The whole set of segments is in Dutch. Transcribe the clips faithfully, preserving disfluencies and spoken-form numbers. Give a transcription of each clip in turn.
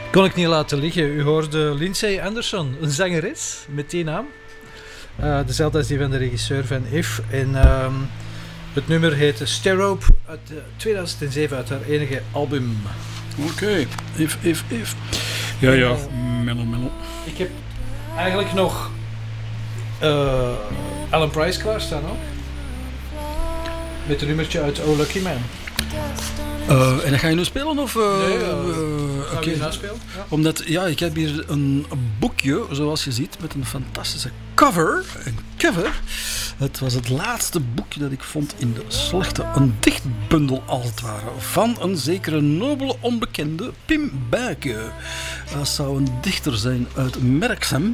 Kon ik niet laten liggen. U hoorde Lindsay Anderson, een zangeres met die naam. Uh, dezelfde als die van de regisseur van If. En uh, het nummer heet Sterope uit uh, tweeduizend zeven, uit haar enige album. Oké, okay. If, If, If. Ja, ja, mellow, mellow. Ik heb eigenlijk nog uh, Alan Price klaarstaan ook. Met een nummertje uit Oh Lucky Man. Uh, en dat ga je nu spelen? Of, uh, nee, uh, uh, gaan okay. we nu spelen? Ja. Omdat, ja, ik heb hier een boekje, zoals je ziet, met een fantastische cover. Een cover. Het was het laatste boekje dat ik vond in de slechte, een dichtbundel als het ware, van een zekere nobele onbekende Pim Buijken. Dat zou een dichter zijn uit Merksem.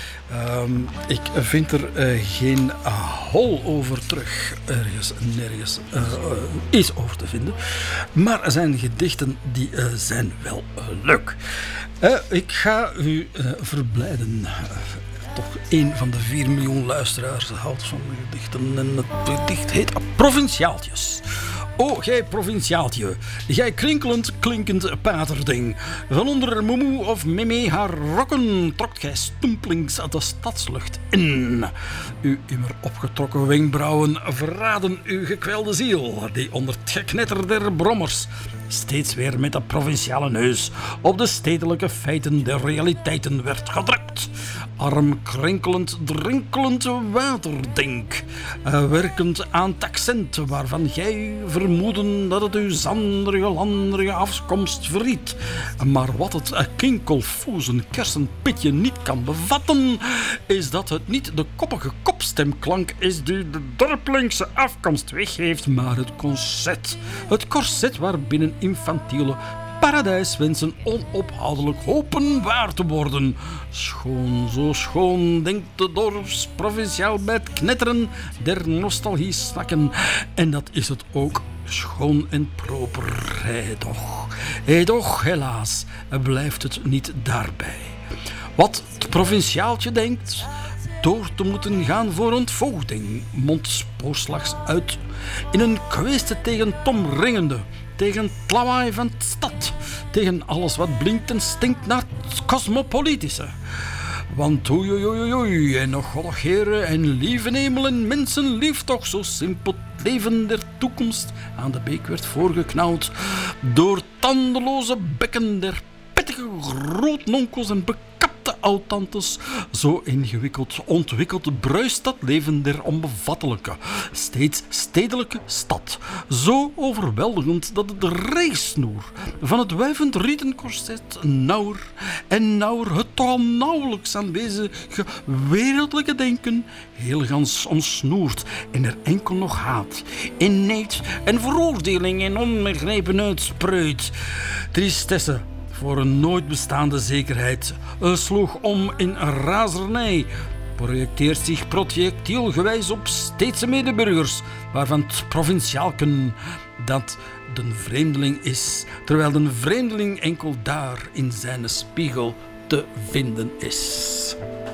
Um, ik vind er uh, geen uh, hol over terug, ergens, nergens uh, uh, iets over te vinden. Maar zijn gedichten die uh, zijn wel uh, leuk. Uh, ik ga u uh, verblijden. Uh, toch één van de vier miljoen luisteraars houdt van de gedichten. En het gedicht heet Provinciaaltjes. O, gij provinciaaltje, gij krinkelend, klinkend paterding. Van onder moemoe of meme haar rokken trokt gij stoempelings de stadslucht in. Uw immer opgetrokken wenkbrauwen verraden uw gekwelde ziel, die onder het geknetter der brommers steeds weer met de provinciale neus op de stedelijke feiten der realiteiten werd gedrukt. Arm, krinkelend, drinkelend waterdink, uh, werkend aan het accent waarvan gij vermoeden dat het uw zanderige, landerige afkomst verriet. Maar wat het kinkelfoezen kersenpitje niet kan bevatten, is dat het niet de koppige kopstemklank is die de dorpelingse afkomst weggeeft, maar het corset. Het corset waarbinnen infantiele paradijswensen onophoudelijk hopen waar te worden. Schoon, zo schoon, denkt de dorpsprovinciaal bij het knetteren der nostalgie snakken. En dat is het ook, schoon en proper. Hé doch, hé toch, helaas, blijft het niet daarbij. Wat het provinciaaltje denkt, door te moeten gaan voor ontvoogding, mondt spoorslags uit in een kweeste tegen Tom Ringende, tegen het lawaai van de stad, tegen alles wat blinkt en stinkt naar het cosmopolitische. Want oei oei oei oei, en nog goddag heren en lieve hemel en mensen lief toch zo simpel het leven der toekomst aan de beek werd voorgeknauwd door tandeloze bekken der pittige grootnonkels en bekapte oudtantes. Zo ingewikkeld ontwikkeld bruist dat leven der onbevattelijke, steeds stedelijke stad. Zo overweldigend dat het de reissnoer van het wuivend rieten corset nauwer en nauwer het toch al nauwelijks aanwezige wereldlijke denken heel gans omsnoert en er enkel nog haat, inneed en veroordeling en onbegrepen uitspreut. Tristesse voor een nooit bestaande zekerheid sloeg om in razernij, projecteert zich projectielgewijs op steedse medeburgers, waarvan het provinciaalken dat de vreemdeling is, terwijl de vreemdeling enkel daar in zijn spiegel te vinden is.